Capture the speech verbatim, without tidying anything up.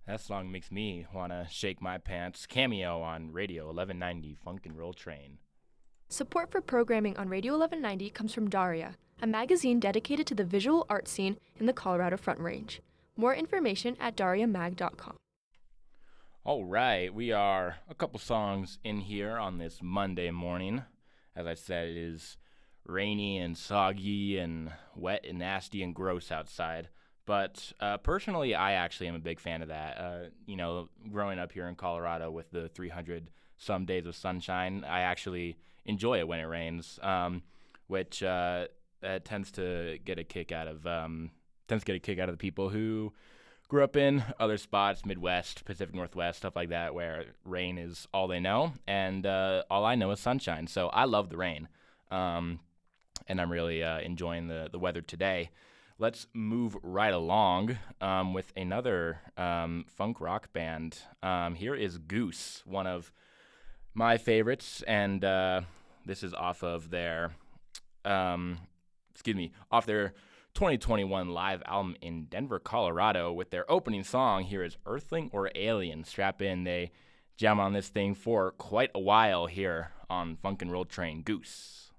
That song makes me want to shake my pants. Cameo on Radio eleven ninety Funk and Roll Train. Support for programming on Radio eleven ninety comes from Daria, a magazine dedicated to the visual art scene in the Colorado Front Range. More information at daria mag dot com. All right, we are a couple songs in here on this Monday morning. As I said, it is rainy and soggy and wet and nasty and gross outside. But uh, personally, I actually am a big fan of that. Uh, you know, growing up here in Colorado with the three hundred some days of sunshine, I actually enjoy it when it rains, um, which uh, that tends to get a kick out of um, tends to get a kick out of the people who grew up in other spots, Midwest, Pacific Northwest, stuff like that, where rain is all they know, and uh, all I know is sunshine. So I love the rain, um, and I'm really uh, enjoying the the weather today. Let's move right along um, with another um, funk rock band. Um, here is Goose, one of my favorites, and uh, this is off of their, um, excuse me, off their twenty twenty-one live album in Denver, Colorado. With their opening song, here is Earthling or Alien. Strap in, they jam on this thing for quite a while here on Funk and Roll Train. Goose.